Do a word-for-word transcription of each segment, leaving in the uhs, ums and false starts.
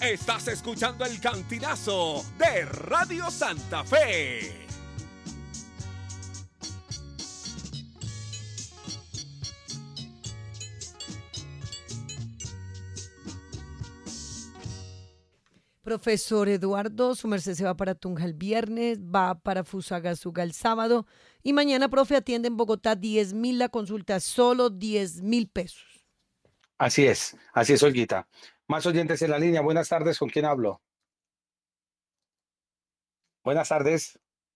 Estás escuchando El Cantinazo de Radio Santa Fe. Profesor Eduardo, su merced se va para Tunja el viernes, va para Fusagasugá el sábado y mañana, profe, atiende en Bogotá diez mil la consulta, solo diez mil pesos. Así es, así es, Olguita. Más oyentes en la línea. Buenas tardes, ¿con quién hablo? Buenas tardes.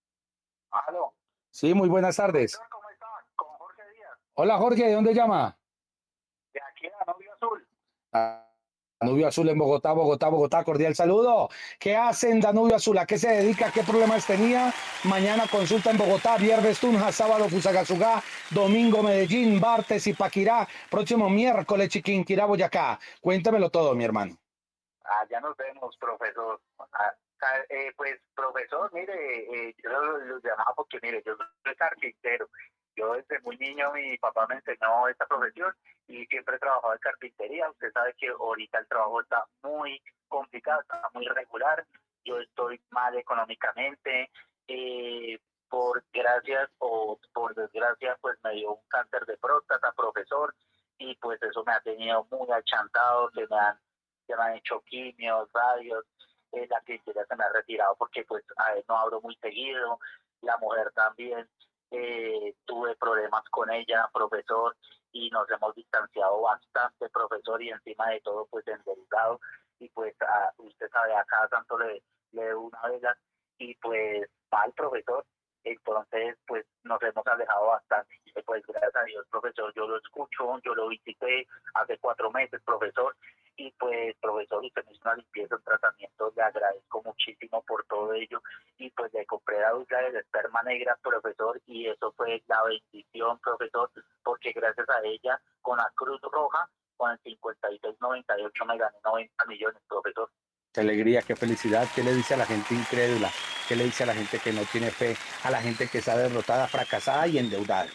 Aló. Sí, muy buenas tardes. ¿Cómo está? Con Jorge Díaz. Hola, Jorge, ¿de dónde llama? De aquí a Danubio Azul. Ah, Danubio Azul en Bogotá, Bogotá, Bogotá, cordial saludo. ¿Qué hacen Danubio Azul? ¿A qué se dedica? ¿Qué problemas tenía? Mañana consulta en Bogotá, viernes Tunja, sábado Fusagasugá, domingo Medellín, martes Ipaquirá, próximo miércoles Chiquinquirá, Boyacá. Cuéntamelo todo, mi hermano. Ah, ya nos vemos, profesor. Ah, eh, pues, profesor, mire, eh, yo lo, lo llamaba porque, mire, yo soy carpintero. Yo desde muy niño mi papá me enseñó esta profesión y siempre he trabajado en carpintería. Usted sabe que ahorita el trabajo está muy complicado, está muy irregular. Yo estoy mal económicamente. Eh, por gracias o por desgracia, pues me dio un cáncer de próstata, profesor, y pues eso me ha tenido muy achantado. Se me han, se me han hecho quimios, radios. Eh, la clínica se me ha retirado porque pues a ver, no abro muy seguido. La mujer también. Eh, tuve problemas con ella, profesor, y nos hemos distanciado bastante, profesor, y encima de todo, pues endeudado, y pues a, usted sabe, a cada tanto le, le doy una vela, y pues mal, profesor. Entonces, pues nos hemos alejado bastante. Y pues gracias a Dios, profesor, yo lo escucho, yo lo visité hace cuatro meses, profesor, y pues, profesor, usted me hizo una limpieza, un tratamiento, le agradezco muchísimo por todo ello, y pues le compré la dulce de la esperma negra, profesor, y eso fue la bendición, profesor, porque gracias a ella, con la Cruz Roja, con el cincuenta y seis noventa y ocho me gané noventa millones, profesor. Qué alegría, qué felicidad. ¿Qué le dice a la gente incrédula? ¿Qué le dice a la gente que no tiene fe? A la gente que está derrotada, fracasada y endeudada.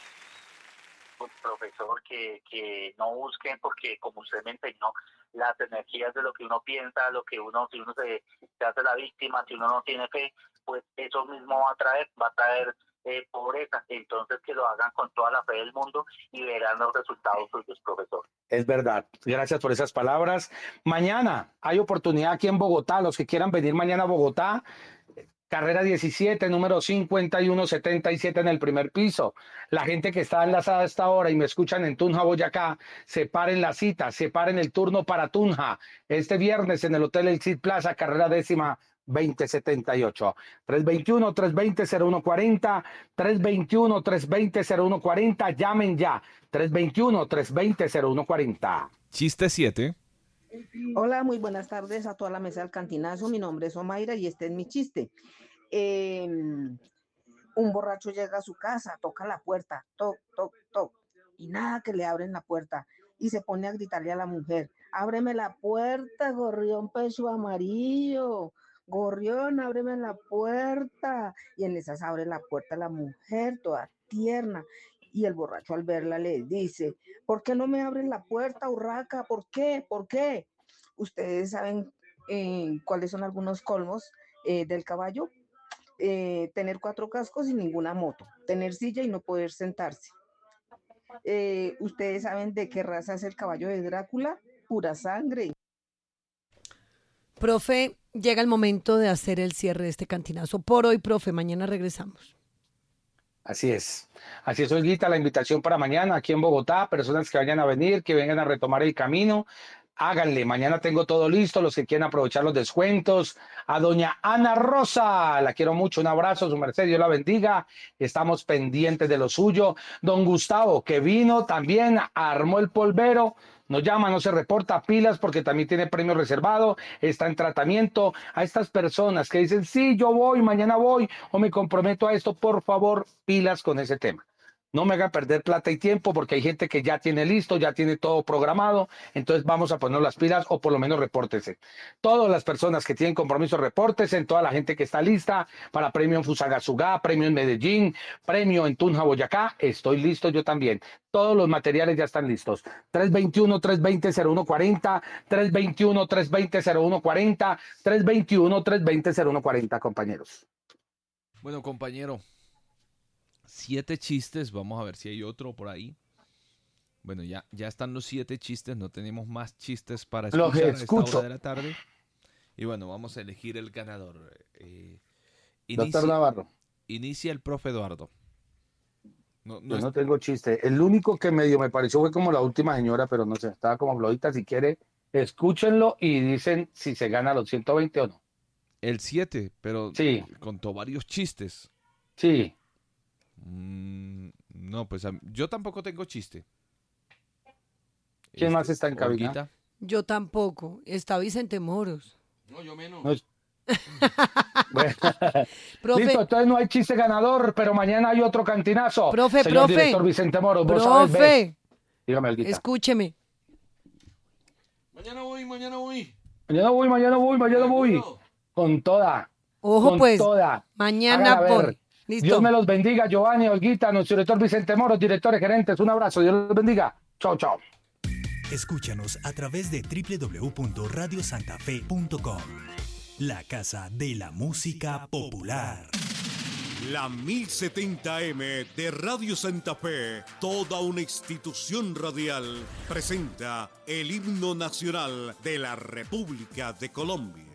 Pues, profesor, que, que no busquen, porque como usted me enseñó, las energías de lo que uno piensa, lo que uno, si uno se, se hace la víctima, si uno no tiene fe, pues eso mismo va a traer, va a traer eh, pobreza. Entonces que lo hagan con toda la fe del mundo y verán los resultados suyos, profesor. Es verdad. Gracias por esas palabras. Mañana hay oportunidad aquí en Bogotá. Los que quieran venir mañana a Bogotá, carrera diecisiete, número cincuenta y uno setenta y siete en el primer piso. La gente que está enlazada a esta hora y me escuchan en Tunja, Boyacá, separen la cita, separen el turno para Tunja. Este viernes en el Hotel El Cid Plaza, carrera décima veinte setenta y ocho. tres veintiuno, tres veinte, cero uno cuarenta, tres veintiuno, tres veinte, cero uno cuarenta. Llamen ya. tres veintiuno, tres veinte, cero uno cuarenta. Chiste siete. Hola, muy buenas tardes a toda la mesa del Cantinazo. Mi nombre es Omaira y este es mi chiste. Eh, un borracho llega a su casa, toca la puerta, toc, toc, toc, y nada que le abren la puerta. Y se pone a gritarle a la mujer: ábreme la puerta, gorrión pecho amarillo. Gorrión, ábreme la puerta. Y en esas abre la puerta la mujer, toda tierna. Y el borracho al verla le dice: ¿por qué no me abren la puerta, urraca? ¿Por qué? ¿Por qué? Ustedes saben eh, cuáles son algunos colmos eh, del caballo. Eh, tener cuatro cascos y ninguna moto. Tener silla y no poder sentarse. Eh, ¿Ustedes saben de qué raza es el caballo de Drácula? Pura sangre. Profe, llega el momento de hacer el cierre de este Cantinazo. Por hoy, profe, mañana regresamos. Así es. Así es, Olguita, la invitación para mañana aquí en Bogotá. Personas que vayan a venir, que vengan a retomar el camino, háganle. Mañana tengo todo listo. Los que quieran aprovechar los descuentos. A doña Ana Rosa, la quiero mucho. Un abrazo, su merced, Dios la bendiga. Estamos pendientes de lo suyo. Don Gustavo, que vino también, armó el polvero. No llama, no se reporta, pilas, porque también tiene premio reservado, está en tratamiento. A estas personas que dicen, sí, yo voy, mañana voy, o me comprometo a esto, por favor, pilas con ese tema. No me haga perder plata y tiempo porque hay gente que ya tiene listo, ya tiene todo programado. Entonces vamos a poner las pilas o por lo menos repórtese. Todas las personas que tienen compromiso, repórtese. Toda la gente que está lista para premio en Fusagasugá, premio en Medellín, premio en Tunja, Boyacá. Estoy listo yo también. Todos los materiales ya están listos. tres veintiuno, tres veinte, cero uno cuarenta, tres veintiuno, tres veinte, cero uno cuarenta, tres veintiuno, tres veinte, cero uno cuarenta, compañeros. Bueno, compañero. Siete chistes, vamos a ver si hay otro por ahí. Bueno, ya, ya están los siete chistes, no tenemos más chistes para escuchar Los a esta escucho. hora de la tarde. Y bueno, vamos a elegir el ganador. Eh, Doctor Navarro. Inicia el profe Eduardo. No, no Yo es- no tengo chiste. El único que medio me pareció fue como la última señora, pero no sé, estaba como flojita. Si quiere, escúchenlo y dicen si se gana los ciento veinte o no. El siete, pero Sí. contó varios chistes. Sí. Mm, no, pues a- yo tampoco tengo chiste. ¿Quién más está en cabina? Olguita. Yo tampoco. Está Vicente Moros. No, yo menos. No es- Bueno, Profe, listo, entonces no hay chiste ganador, pero mañana hay otro cantinazo. Profe, Señor profe. director Vicente Moros, vos sabés, ve. profe, Dígame, Olguita. escúcheme. Mañana voy, mañana voy. Mañana voy, mañana voy, mañana voy. Con toda. Ojo, con pues. toda. Mañana Hágala ver. voy. Listo. Dios me los bendiga, Giovanni, Olguita, nuestro director Vicente Moros, directores, gerentes. Un abrazo, Dios los bendiga. Chao, chao. Escúchanos a través de doble u doble u doble u punto radio santa fe punto com. La casa de la música popular. La mil setenta M de Radio Santa Fe, toda una institución radial, presenta el himno nacional de la República de Colombia.